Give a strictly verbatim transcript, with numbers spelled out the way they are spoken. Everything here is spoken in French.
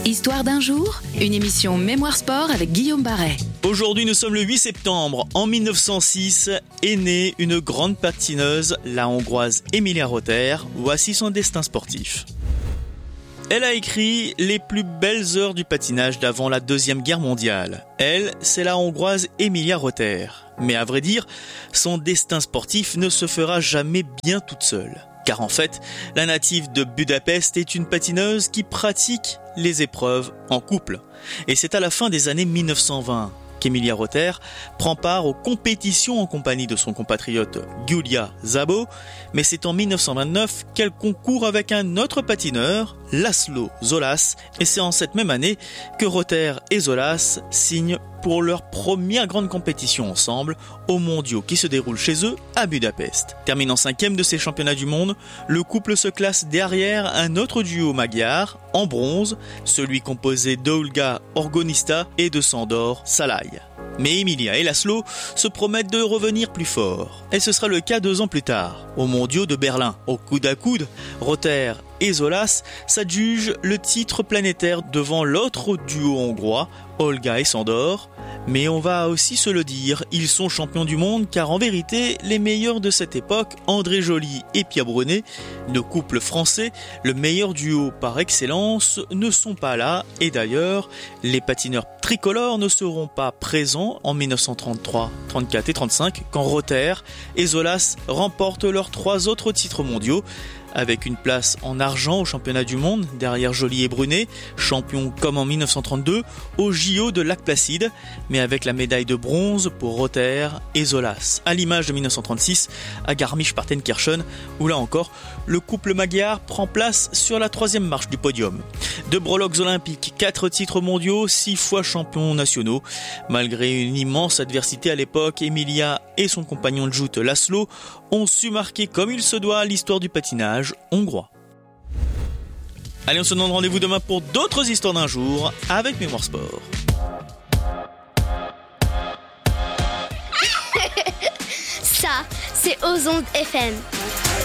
Histoire d'un jour, une émission Mémoire Sport avec Guillaume Barret. Aujourd'hui, nous sommes le huit septembre. En mille neuf cent six est née une grande patineuse, la Hongroise Emilia Rother. Voici son destin sportif. Elle a écrit les plus belles heures du patinage d'avant la Deuxième Guerre mondiale. Elle, c'est la Hongroise Emilia Rother. Mais à vrai dire, son destin sportif ne se fera jamais bien toute seule. Car en fait, la native de Budapest est une patineuse qui pratique les épreuves en couple. Et c'est à la fin des années mille neuf cent vingt qu'Emilia Rother prend part aux compétitions en compagnie de son compatriote Gyula Szabó, mais c'est en mille neuf cent vingt-neuf qu'elle concourt avec un autre patineur, László Zolász, et c'est en cette même année que Rother et Zolász signent pour leur première grande compétition ensemble aux mondiaux qui se déroulent chez eux à Budapest. Terminant cinquième de ces championnats du monde, le couple se classe derrière un autre duo magyar en bronze, celui composé d'Olga Orgonista et de Sándor Szalai. Mais Emilia et László se promettent de revenir plus fort. Et ce sera le cas deux ans plus tard, aux mondiaux de Berlin. Au coude à coude, Rother et Zolász s'adjugent le titre planétaire devant l'autre duo hongrois, Olga et Sándor. Mais on va aussi se le dire, ils sont champions du monde car en vérité, les meilleurs de cette époque, André Joly et Pierre Brunet, le couple français, le meilleur duo par excellence, ne sont pas là. Et d'ailleurs, les patineurs tricolores ne seront pas présents en mille neuf cent trente-trois, trente-quatre et trente-cinq quand Rother et Zolász remportent leurs trois autres titres mondiaux, avec une place en argent au championnat du monde derrière Joly et Brunet, champions comme en mille neuf cent trente-deux au J O de Lac-Placide, mais avec la médaille de bronze pour Rother et Zolász, à l'image de mille neuf cent trente-six à Garmisch-Partenkirchen, où là encore, le couple magyar prend place sur la troisième marche du podium. Deux breloques olympiques, quatre titres mondiaux, six fois champions nationaux. Malgré une immense adversité à l'époque, Emilia et son compagnon de joute László ont su marquer comme il se doit l'histoire du patinage hongrois. Allez, on se donne rendez-vous demain pour d'autres histoires d'un jour avec Mémoire Sport. Ça, c'est Ozon F M.